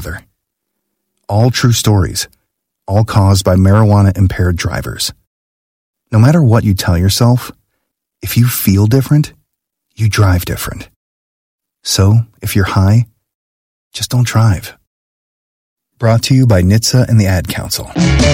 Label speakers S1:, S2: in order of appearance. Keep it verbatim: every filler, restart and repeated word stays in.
S1: another. All true stories, all caused by marijuana-impaired drivers. No matter what you tell yourself, if you feel different, you drive different. So, if you're high, just don't drive. Brought to you by N H T S A and the Ad Council.